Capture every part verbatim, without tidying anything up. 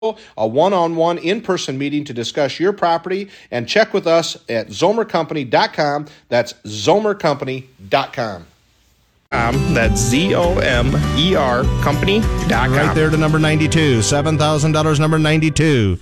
a one-on-one in-person meeting to discuss your property, and check with us at zomer company dot com. That's zomer company dot com. Um, that's Z O M E R company dot com. Right there to number ninety-two. seven thousand dollars, number ninety-two.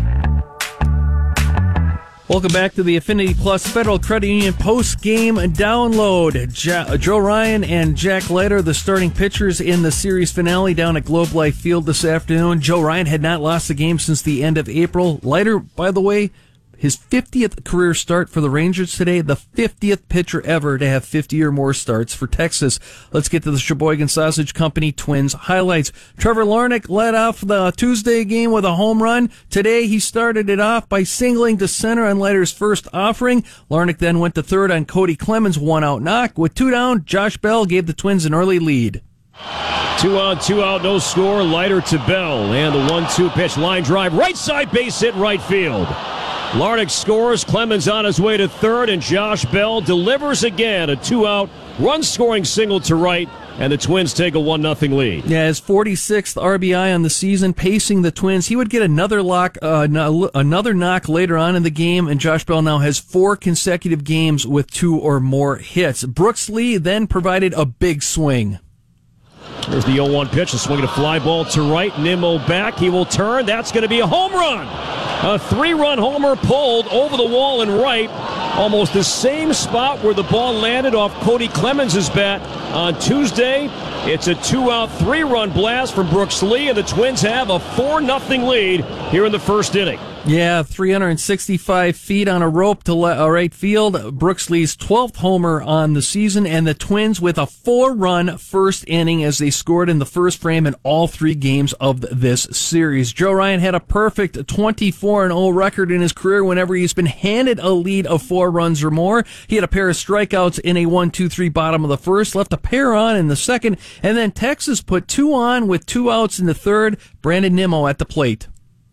Welcome back to the Affinity Plus Federal Credit Union post-game download. Ja- Joe Ryan and Jack Leiter, the starting pitchers in the series finale down at Globe Life Field this afternoon. Joe Ryan had not lost a game since the end of April. Leiter, by the way, his fiftieth career start for the Rangers today, the fiftieth pitcher ever to have fifty or more starts for Texas. Let's get to the Sheboygan Sausage Company Twins highlights. Trevor Larnach led off the Tuesday game with a home run. Today he started it off by singling to center on Leiter's first offering. Larnach then went to third on Cody Clemens' one-out knock. With two down, Josh Bell gave the Twins an early lead. Two out, two out, no score. Leiter to Bell, and the one two pitch, line drive, right side, base hit, right field. Larnach scores, Clemens on his way to third, and Josh Bell delivers again, a two-out, run-scoring single to right, and the Twins take a one nothing lead. Yeah, his forty-sixth R B I on the season, pacing the Twins. He would get another lock, uh, no, another knock later on in the game, and Josh Bell now has four consecutive games with two or more hits. Brooks Lee then provided a big swing. There's the oh one pitch, a swing and a fly ball to right. Nimmo back, he will turn. That's going to be a home run. A three-run homer pulled over the wall and right. Almost the same spot where the ball landed off Cody Clemens' bat on Tuesday. It's a two-out, three-run blast from Brooks Lee, and the Twins have a four nothing lead here in the first inning. Yeah, three hundred sixty-five feet on a rope to le- uh, right field. Brooks Lee's twelfth homer on the season, and the Twins with a four-run first inning as they scored in the first frame in all three games of this series. Joe Ryan had a perfect twenty-four and oh record in his career whenever he's been handed a lead of four runs or more. He had a pair of strikeouts in a one two three bottom of the first, left a pair on in the second, and then Texas put two on with two outs in the third. Brandon Nimmo at the plate.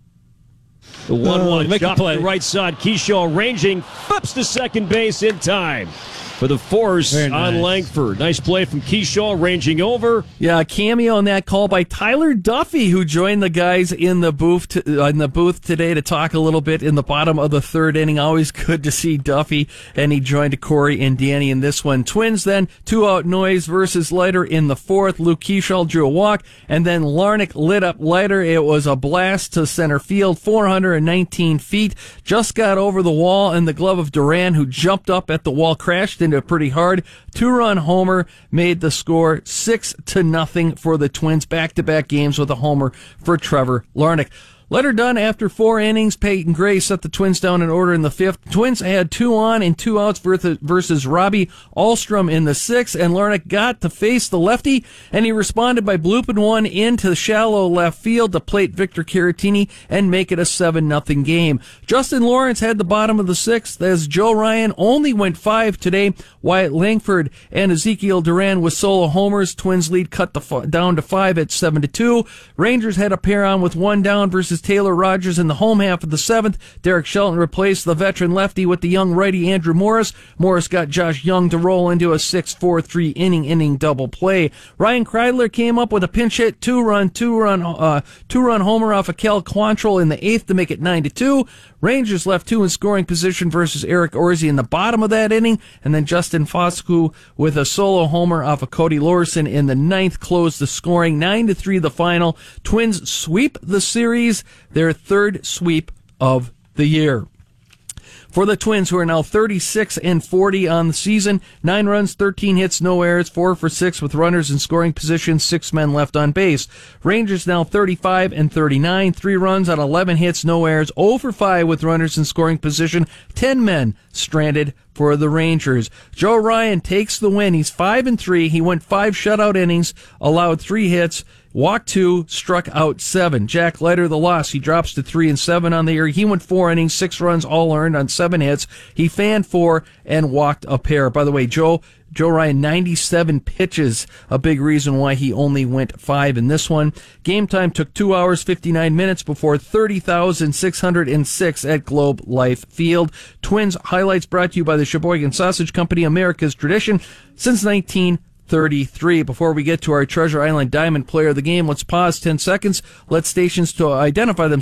The one one uh, chop to the right side. Keyshaw ranging, flips to second base in time for the force Very on nice. Langford. Nice play from Keyshaw, ranging over. Yeah, a cameo in that call by Tyler Duffy, who joined the guys in the booth to, uh, in the booth today to talk a little bit in the bottom of the third inning. Always good to see Duffy, and he joined Corey and Danny in this one. Twins then two out Noyes versus Leiter in the fourth. Luke Keyshaw drew a walk, and then Larnach lit up Leiter. It was a blast to center field, four hundred nineteen feet. Just got over the wall, and the glove of Duran, who jumped up at the wall, crashed into it pretty hard. Two-run homer made the score six to nothing for the Twins. Back-to-back games with a homer for Trevor Larnach. Letter done after four innings. Peyton Gray set the Twins down in order in the fifth. Twins had two on and two outs versus Robbie Alstrom in the sixth, and Larnach got to face the lefty, and he responded by blooping one into the shallow left field to plate Victor Caratini and make it a seven nothing game. Justin Lawrence had the bottom of the sixth as Joe Ryan only went five today. Wyatt Langford and Ezekiel Duran with solo homers. Twins lead cut the f- down to five at seven to two. Rangers had a pair on with one down versus Taylor Rogers in the home half of the seventh. Derek Shelton replaced the veteran lefty with the young righty Andrew Morris. Morris got Josh Young to roll into a six four three inning inning double play. Ryan Kreidler came up with a pinch hit two run two run uh two run homer off of Cal Quantrill in the eighth to make it nine to two. Rangers left two in scoring position versus Eric Orsi in the bottom of that inning, and then Justin Foscue with a solo homer off of Cody Lorson in the ninth closed the scoring. nine to three the final. Twins sweep the series, their third sweep of the year. For the Twins, who are now thirty-six and forty on the season, nine runs, thirteen hits, no errors, four for six with runners in scoring position, six men left on base. Rangers now thirty-five and thirty-nine, three runs on eleven hits, no errors, zero for five with runners in scoring position, ten men stranded for the Rangers. Joe Ryan takes the win. He's five and three. He went five shutout innings, allowed three hits, walked two, struck out seven. Jack Leiter, the loss. He drops to three and seven on the year. He went four innings, six runs, all earned on seven hits. He fanned four and walked a pair. By the way, Joe Joe Ryan, ninety-seven pitches, a big reason why he only went five in this one. Game time took two hours, fifty-nine minutes before thirty thousand six hundred six at Globe Life Field. Twins highlights brought to you by the Sheboygan Sausage Company, America's tradition since nineteen thirty-three. Before we get to our Treasure Island Diamond Player of the Game, let's pause ten seconds. Let stations to identify themselves